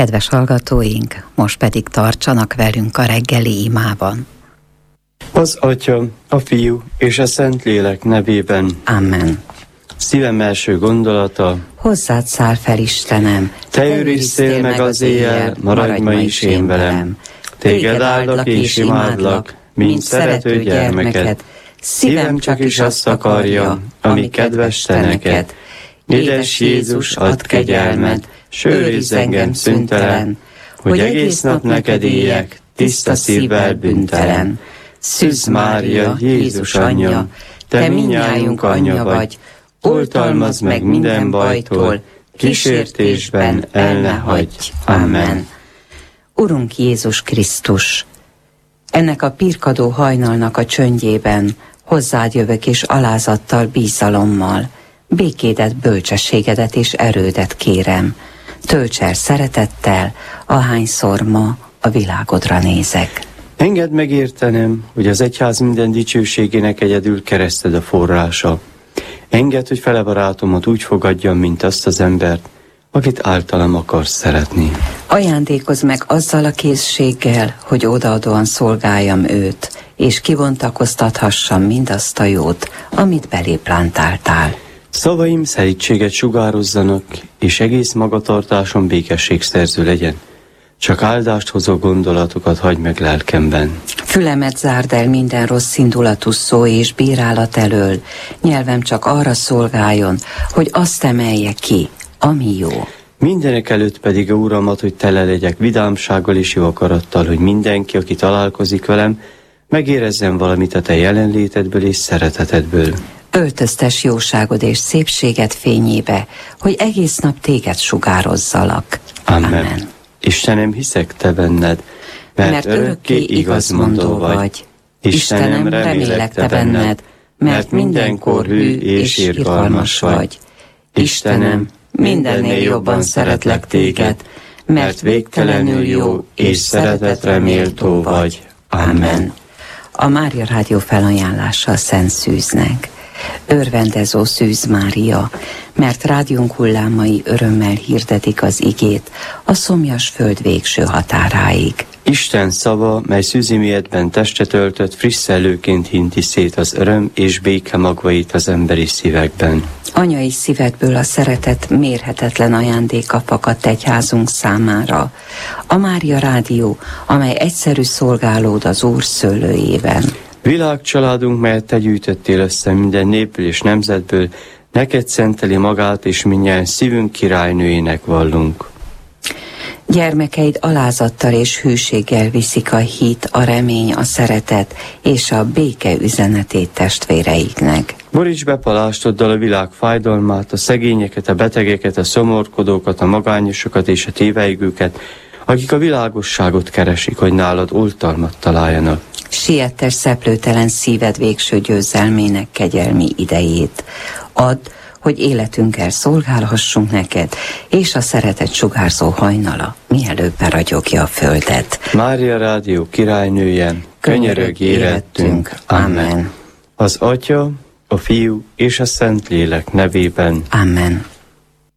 Kedves hallgatóink, most pedig tartsanak velünk a reggeli imában. Az Atya, a Fiú és a Szentlélek nevében. Amen. Szívem első gondolata: hozzád száll fel, Istenem, te őrizzél meg az éjjel, maradj ma is én velem. Téged áldok és imádlak, mint szerető gyermeket. Szívem csak is azt akarja, ami kedves te neked. Édes Jézus, add kegyelmed, s őrizz engem szüntelen, hogy egész nap neked éljek, tiszta szívvel bűntelen. Szűz Mária, Jézus anyja, te mindnyájunk anyja vagy, oltalmazd meg minden bajtól, kísértésben el ne hagyj. Amen. Urunk Jézus Krisztus, ennek a pirkadó hajnalnak a csöndjében hozzád jövök és alázattal, bízalommal, békédet, bölcsességedet és erődet kérem. Tölts el szeretettel, ahányszor ma a világodra nézek. Engedd megértenem, hogy az egyház minden dicsőségének egyedül kereszted a forrása. Engedd, hogy fele barátomat úgy fogadjam, mint azt az embert, akit általam akarsz szeretni. Ajándékozz meg azzal a készséggel, hogy odaadóan szolgáljam őt, és kivontakoztathassam mindazt a jót, amit belé plántáltál. Szavaim szelídséget sugározzanak, és egész magatartásom békességszerző legyen. Csak áldást hozó gondolatokat hagy meg lelkemben. Fülemet zárd el minden rossz indulatú szó és bírálat elől, nyelvem csak arra szolgáljon, hogy azt emelje ki, ami jó. Mindenek előtt pedig a Uramat, hogy tele legyek vidámsággal és jó akarattal, hogy mindenki, aki találkozik velem, megérezzen valamit a te jelenlétedből és szeretetedből. Öltöztes jóságod és szépséged fényébe, hogy egész nap téged sugározzalak. Amen. Istenem, hiszek te benned, mert örökké igazmondó vagy. Istenem, remélek te benned, mert mindenkor hű és irgalmas vagy. Istenem, mindennél jobban szeretlek téged, mert végtelenül jó és szeretetre méltó vagy. Amen. A Mária Rádió felajánlása a Szent Szűznek. Örvendezó Szűz Mária, mert rádiónk hullámai örömmel hirdetik az igét a szomjas föld végső határáig. Isten szava, mely szűziméletben testet öltött, friss szellőként hinti szét az öröm és béke magvait az emberi szívekben. Anyai szívedből a szeretet mérhetetlen ajándéka fakadt egyházunk számára. A Mária Rádió, amely egyszerű szolgálód az Úr szőlőjében. Világcsaládunk, melyet te gyűjtöttél össze minden népből és nemzetből, neked szenteli magát, és mindjárt szívünk királynőjének vallunk. Gyermekeid alázattal és hűséggel viszik a hit, a remény, a szeretet és a béke üzenetét testvéreiknek. Boríts be palástoddal a világ fájdalmát, a szegényeket, a betegeket, a szomorkodókat, a magányosokat és a téveigőket, akik a világosságot keresik, hogy nálad oltalmat találjanak. Siettes szeplőtelen szíved végső győzelmének kegyelmi idejét. Add, hogy életünkkel szolgálhassunk neked, és a szeretet sugárzó hajnala mielőbb beragyogja a földet. Mária Rádió királynője, könyörögj érettünk. Amen. Az Atya, a Fiú és a Szentlélek nevében. Amen.